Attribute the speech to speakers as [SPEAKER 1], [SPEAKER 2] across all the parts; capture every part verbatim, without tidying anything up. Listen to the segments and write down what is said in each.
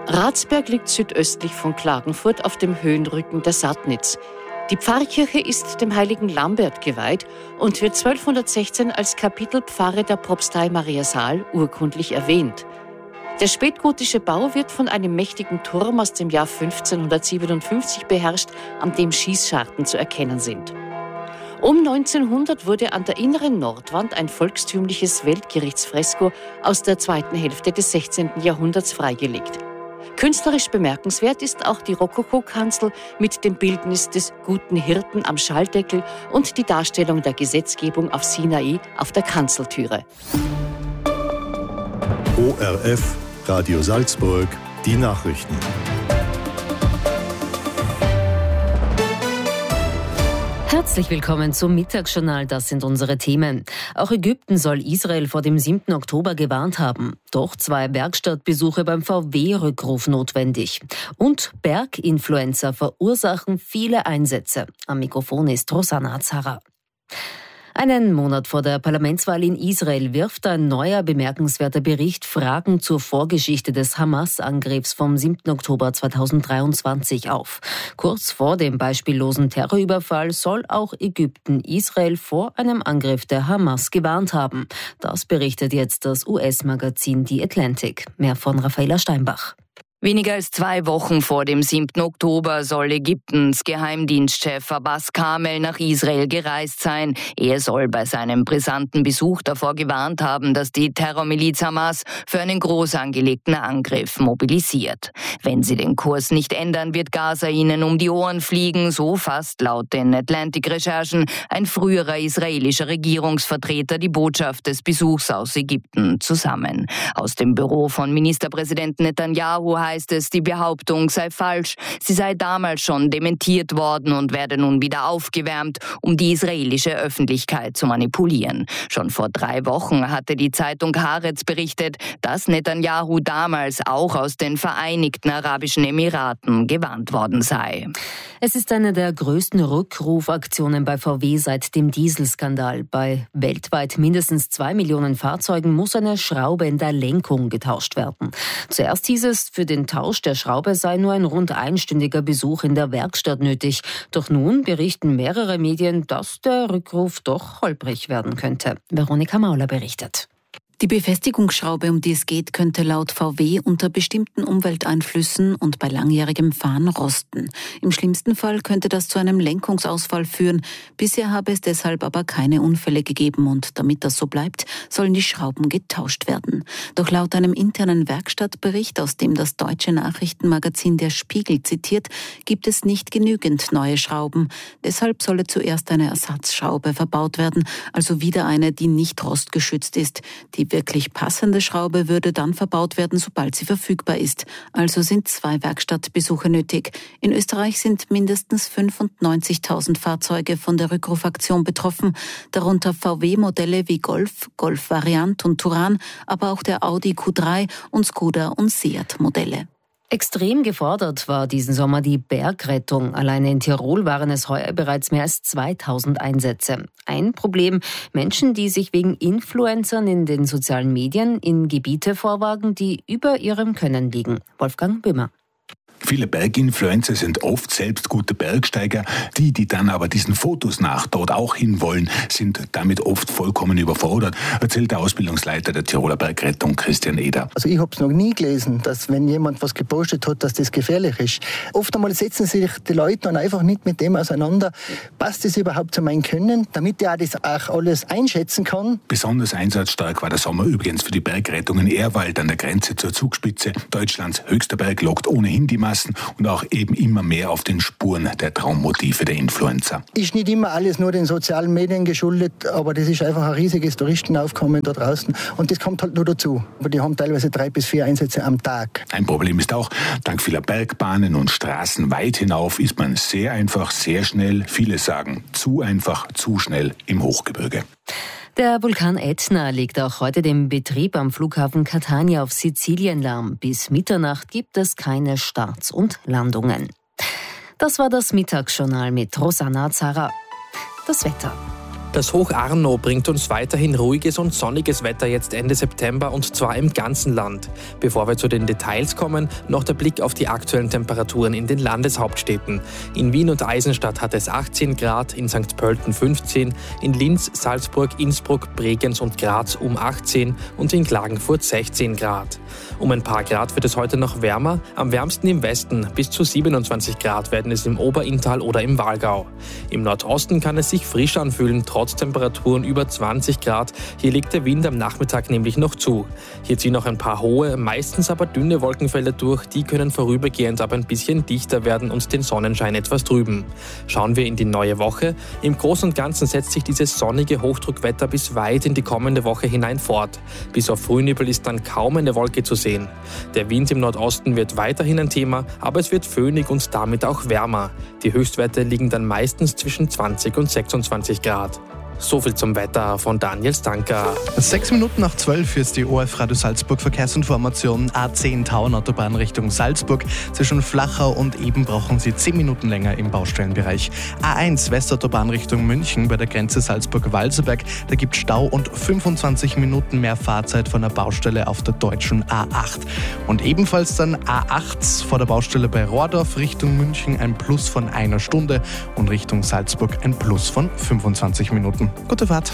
[SPEAKER 1] Ratsberg liegt südöstlich von Klagenfurt auf dem Höhenrücken der Sattnitz. Die Pfarrkirche ist dem heiligen Lambert geweiht und wird zwölfhundertsechzehn als Kapitelpfarre der Propstei Mariasaal urkundlich erwähnt. Der spätgotische Bau wird von einem mächtigen Turm aus dem Jahr fünfzehnhundertsiebenundfünfzig beherrscht, an dem Schießscharten zu erkennen sind. Um neunzehnhundert wurde an der inneren Nordwand ein volkstümliches Weltgerichtsfresko aus der zweiten Hälfte des sechzehnten Jahrhunderts freigelegt. Künstlerisch bemerkenswert ist auch die Rokokokanzel mit dem Bildnis des guten Hirten am Schalldeckel und die Darstellung der Gesetzgebung auf Sinai auf der Kanzeltüre.
[SPEAKER 2] O R F, Radio Salzburg, die Nachrichten.
[SPEAKER 3] Herzlich willkommen zum Mittagsjournal, das sind unsere Themen. Auch Ägypten soll Israel vor dem siebten Oktober gewarnt haben. Doch zwei Werkstattbesuche beim V W-Rückruf notwendig. Und Berginfluencer verursachen viele Einsätze. Am Mikrofon ist Rosanna Azara. Einen Monat vor der Parlamentswahl in Israel wirft ein neuer bemerkenswerter Bericht Fragen zur Vorgeschichte des Hamas-Angriffs vom siebten Oktober zweitausenddreiundzwanzig auf. Kurz vor dem beispiellosen Terrorüberfall soll auch Ägypten Israel vor einem Angriff der Hamas gewarnt haben. Das berichtet jetzt das U S-Magazin The Atlantic. Mehr von Raffaela Steinbach.
[SPEAKER 4] Weniger als zwei Wochen vor dem siebten Oktober soll Ägyptens Geheimdienstchef Abbas Kamel nach Israel gereist sein. Er soll bei seinem brisanten Besuch davor gewarnt haben, dass die Terrormiliz Hamas für einen groß angelegten Angriff mobilisiert. Wenn sie den Kurs nicht ändern, wird Gaza ihnen um die Ohren fliegen, so fasst laut den Atlantic-Recherchen ein früherer israelischer Regierungsvertreter die Botschaft des Besuchs aus Ägypten zusammen. Aus dem Büro von Ministerpräsident Netanyahu heißt es, die Behauptung sei falsch. Sie sei damals schon dementiert worden und werde nun wieder aufgewärmt, um die israelische Öffentlichkeit zu manipulieren. Schon vor drei Wochen hatte die Zeitung Haaretz berichtet, dass Netanyahu damals auch aus den Vereinigten Arabischen Emiraten gewarnt worden sei.
[SPEAKER 3] Es ist eine der größten Rückrufaktionen bei V W seit dem Dieselskandal. Bei weltweit mindestens zwei Millionen Fahrzeugen muss eine Schraube in der Lenkung getauscht werden. Zuerst hieß es, für den Tausch der Schraube sei nur ein rund einstündiger Besuch in der Werkstatt nötig. Doch nun berichten mehrere Medien, dass der Rückruf doch holprig werden könnte. Veronika Mauler berichtet.
[SPEAKER 5] Die Befestigungsschraube, um die es geht, könnte laut V W unter bestimmten Umwelteinflüssen und bei langjährigem Fahren rosten. Im schlimmsten Fall könnte das zu einem Lenkungsausfall führen. Bisher habe es deshalb aber keine Unfälle gegeben und damit das so bleibt, sollen die Schrauben getauscht werden. Doch laut einem internen Werkstattbericht, aus dem das deutsche Nachrichtenmagazin Der Spiegel zitiert, gibt es nicht genügend neue Schrauben. Deshalb solle zuerst eine Ersatzschraube verbaut werden, also wieder eine, die nicht rostgeschützt ist. Die wirklich passende Schraube würde dann verbaut werden, sobald sie verfügbar ist. Also sind zwei Werkstattbesuche nötig. In Österreich sind mindestens fünfundneunzigtausend Fahrzeuge von der Rückrufaktion betroffen, darunter V W-Modelle wie Golf, Golf Variant und Touran, aber auch der Audi Q drei und Skoda und Seat-Modelle.
[SPEAKER 3] Extrem gefordert war diesen Sommer die Bergrettung. Alleine in Tirol waren es heuer bereits mehr als zweitausend Einsätze. Ein Problem: Menschen, die sich wegen Influencern in den sozialen Medien in Gebiete vorwagen, die über ihrem Können liegen. Wolfgang Böhmer.
[SPEAKER 6] Viele Berginfluencer sind oft selbst gute Bergsteiger. Die, die dann aber diesen Fotos nach dort auch hinwollen, sind damit oft vollkommen überfordert, erzählt der Ausbildungsleiter der Tiroler Bergrettung, Christian Eder.
[SPEAKER 7] Also ich habe es noch nie gelesen, dass wenn jemand was gepostet hat, dass das gefährlich ist. Oft einmal setzen sich die Leute dann einfach nicht mit dem auseinander. Passt das überhaupt zu meinem Können, damit ich auch das auch alles einschätzen kann?
[SPEAKER 6] Besonders einsatzstark war der Sommer übrigens für die Bergrettung in Ehrwald an der Grenze zur Zugspitze. Deutschlands höchster Berg lockt ohnehin die Massen und auch eben immer mehr auf den Spuren der Traummotive der Influencer.
[SPEAKER 7] Ist nicht immer alles nur den sozialen Medien geschuldet, aber das ist einfach ein riesiges Touristenaufkommen da draußen und das kommt halt nur dazu. Aber die haben teilweise drei bis vier Einsätze am Tag.
[SPEAKER 6] Ein Problem ist auch, dank vieler Bergbahnen und Straßen weit hinauf ist man sehr einfach, sehr schnell, viele sagen zu einfach, zu schnell im Hochgebirge.
[SPEAKER 3] Der Vulkan Ätna legt auch heute den Betrieb am Flughafen Catania auf Sizilien lahm. Bis Mitternacht gibt es keine Starts und Landungen. Das war das Mittagsjournal mit Rosanna Azara. Das Wetter.
[SPEAKER 8] Das Hoch Arno bringt uns weiterhin ruhiges und sonniges Wetter jetzt Ende September und zwar im ganzen Land. Bevor wir zu den Details kommen, noch der Blick auf die aktuellen Temperaturen in den Landeshauptstädten. In Wien und Eisenstadt hat es achtzehn Grad, in Sankt Pölten fünfzehn, in Linz, Salzburg, Innsbruck, Bregenz und Graz um achtzehn und in Klagenfurt sechzehn Grad. Um ein paar Grad wird es heute noch wärmer, am wärmsten im Westen. Bis zu siebenundzwanzig Grad werden es im Oberinntal oder im Walgau. Im Nordosten kann es sich frisch anfühlen, trotz Temperaturen über zwanzig Grad. Hier liegt der Wind am Nachmittag nämlich noch zu. Hier ziehen noch ein paar hohe, meistens aber dünne Wolkenfelder durch. Die können vorübergehend aber ein bisschen dichter werden und den Sonnenschein etwas trüben. Schauen wir in die neue Woche. Im Großen und Ganzen setzt sich dieses sonnige Hochdruckwetter bis weit in die kommende Woche hinein fort. Bis auf Frühnebel ist dann kaum eine Wolke zu sehen. Der Wind im Nordosten wird weiterhin ein Thema, aber es wird föhnig und damit auch wärmer. Die Höchstwerte liegen dann meistens zwischen zwanzig und sechsundzwanzig Grad. So viel zum Wetter von Daniel Stanker.
[SPEAKER 9] Sechs Minuten nach zwölf ist die O F Radio Salzburg Verkehrsinformation. A zehn Tauernautobahn Richtung Salzburg. Zwischen Flachau und Eben brauchen Sie zehn Minuten länger im Baustellenbereich. A eins Westautobahn Richtung München bei der Grenze Salzburg-Walserberg. Da gibt es Stau und fünfundzwanzig Minuten mehr Fahrzeit von der Baustelle auf der deutschen A acht. Und ebenfalls dann A acht vor der Baustelle bei Rohrdorf Richtung München ein Plus von einer Stunde und Richtung Salzburg ein Plus von fünfundzwanzig Minuten. Gute Fahrt.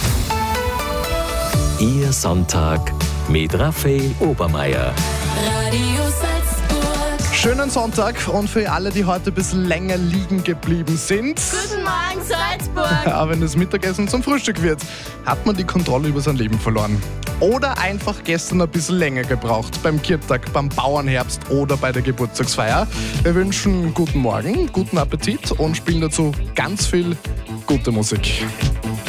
[SPEAKER 10] Ihr Sonntag mit Raphael Obermeier.
[SPEAKER 11] Radio Salzburg.
[SPEAKER 9] Schönen Sonntag und für alle, die heute ein bisschen länger liegen geblieben sind.
[SPEAKER 11] Guten Morgen Salzburg.
[SPEAKER 9] Aber wenn das Mittagessen zum Frühstück wird, hat man die Kontrolle über sein Leben verloren. Oder einfach gestern ein bisschen länger gebraucht. Beim Kirtag, beim Bauernherbst oder bei der Geburtstagsfeier. Wir wünschen guten Morgen, guten Appetit und spielen dazu ganz viel gute Musik.